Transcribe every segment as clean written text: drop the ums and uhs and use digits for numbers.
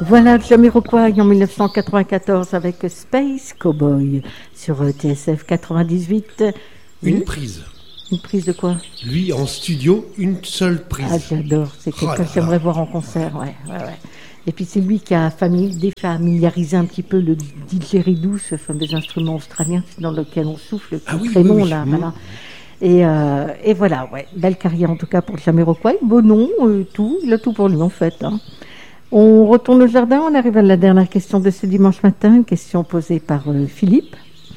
Voilà Jamiroquai en 1994 avec Space Cowboy sur TSF 98. Une prise. Une prise de quoi? Lui en studio, une seule prise. Ah, j'adore, c'est quelqu'un que j'aimerais voir en concert, ouais. Et puis c'est lui qui a défamiliarisé un petit peu le didgeridoo, ce fameux instrument australien dans lequel on souffle, le là, voilà. Et voilà, ouais, belle carrière en tout cas pour Jamiroquai, beau nom, tout, il a tout pour lui en fait. Hein. On retourne au jardin, on arrive à la dernière question de ce dimanche matin, une question posée par Philippe,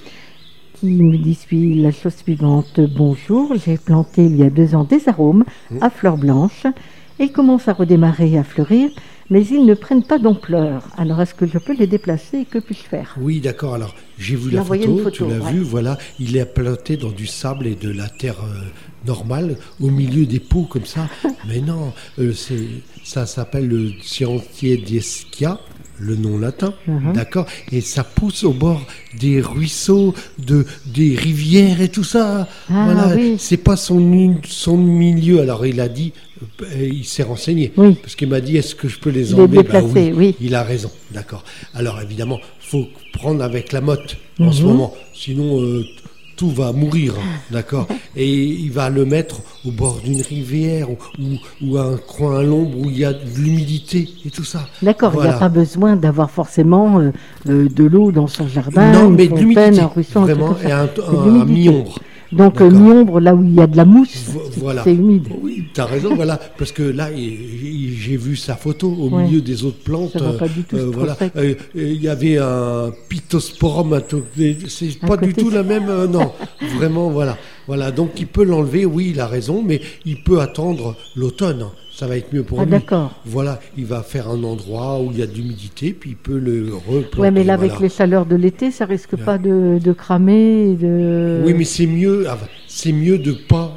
qui me dit la chose suivante. Bonjour, j'ai planté il y a 2 ans des arômes à fleurs blanches, ils commencent à redémarrer et à fleurir, mais ils ne prennent pas d'ampleur. Alors, est-ce que je peux les déplacer et que puis-je faire? Oui, d'accord. Alors, j'ai vu la photo, tu l'as vu, voilà. Il est planté dans du sable et de la terre normale, au milieu des pots comme ça. Mais non, ça s'appelle le Cyanthiedescia, le nom latin, d'accord. Et ça pousse au bord des ruisseaux, des rivières et tout ça. Voilà, oui. C'est pas son milieu. Alors, il a dit... il s'est renseigné, parce qu'il m'a dit est-ce que je peux les enlever? Oui. Il a raison, d'accord. Alors évidemment, faut prendre avec la motte en ce moment, sinon tout va mourir, d'accord. Et il va le mettre au bord d'une rivière ou un coin à l'ombre où il y a de l'humidité et tout ça. D'accord, voilà. Il n'y a pas besoin d'avoir forcément de l'eau dans son jardin, non, mais de l'humidité, vraiment, et un mi-ombre. Donc mi-ombre, là où il y a de la mousse, voilà. C'est humide. Oui, tu as raison, voilà, parce que là, j'ai vu sa photo au milieu des autres plantes. Ça va pas du tout, voilà. Il y avait un pittosporum, c'est pas du tout la même, non, vraiment, voilà. Voilà, donc il peut l'enlever, oui, il a raison, mais il peut attendre l'automne. Ça va être mieux pour lui. D'accord. Voilà, il va faire un endroit où il y a de l'humidité, puis il peut le replanter. Oui, mais là, avec les chaleurs de l'été, ça risque pas de cramer Oui, mais c'est mieux de pas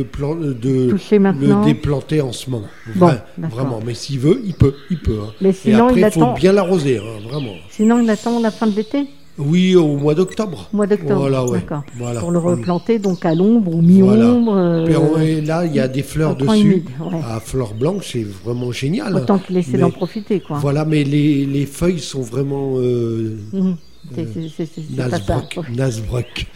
toucher maintenant. Le déplanter en ce moment. Vraiment, mais s'il veut, il peut. Hein. Mais sinon, et après, il faut bien l'arroser, hein, vraiment. Sinon, il attend la fin de l'été? Oui, au mois d'octobre. Voilà, d'accord. Voilà. Pour le replanter, donc à l'ombre ou mi-ombre. Et là, il y a des fleurs dessus. Humide, à fleurs blanches, c'est vraiment génial. Autant qu'il essaie d'en profiter, quoi. Voilà, mais les feuilles sont vraiment... Nasbrock.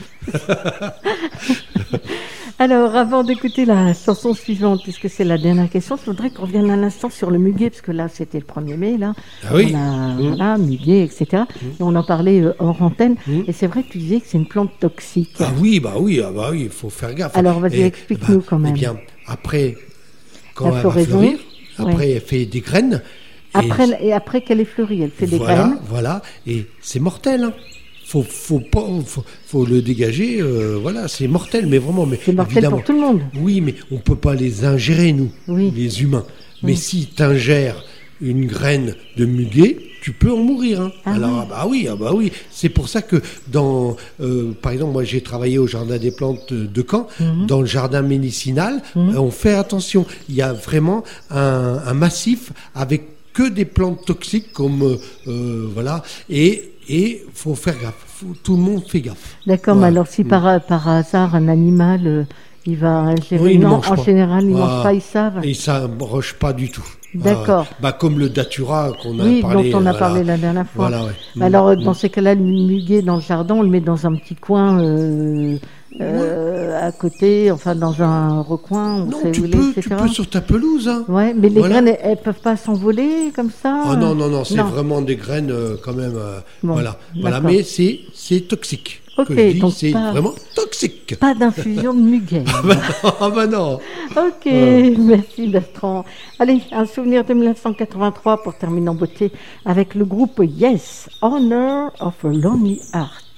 Alors, avant d'écouter la chanson suivante, puisque c'est la dernière question, je voudrais qu'on revienne un instant sur le muguet, parce que là, c'était le 1er mai, là. Ah oui. Voilà, muguet, etc. Et on en parlait hors antenne. Et c'est vrai que tu disais que c'est une plante toxique. Ah oui, il faut faire gaffe. Alors, vas-y, explique-nous quand même. Eh bien, après, quand elle va fleurir, elle fait des graines. Après qu'elle est fleurie, elle fait des graines. Voilà, et c'est mortel, hein. Faut le dégager, voilà, c'est mortel, mais vraiment. C'est mortel pour tout le monde. Oui, mais on peut pas les ingérer, nous, les humains. Mais si tu ingères une graine de muguet, tu peux en mourir. Hein. Alors, oui. C'est pour ça que par exemple, moi j'ai travaillé au Jardin des Plantes de Caen, dans le jardin médicinal, on fait attention. Il y a vraiment un massif avec que des plantes toxiques, comme, voilà, et faut faire gaffe. Tout le monde fait gaffe. D'accord, mais alors si par hasard un animal il va ingérer, en général ils ne mangent pas, ils savent. Et ça ne roche pas du tout. D'accord. Comme le datura qu'on a parlé. Dont on a parlé la dernière fois. Voilà, alors dans ces cas-là, le muguet dans le jardin, on le met dans un petit coin à côté, enfin dans un recoin. Tu peux sur ta pelouse. Hein. Ouais, mais les graines, elles ne peuvent pas s'envoler comme ça. Ah non, c'est vraiment des graines quand même. Voilà, mais c'est toxique. Ok, donc c'est vraiment toxique. Pas d'infusion de muguet. Non. Ok, merci Bertrand. Allez, un souvenir de 1983 pour terminer en beauté avec le groupe Yes, Honor of a Lonely Heart.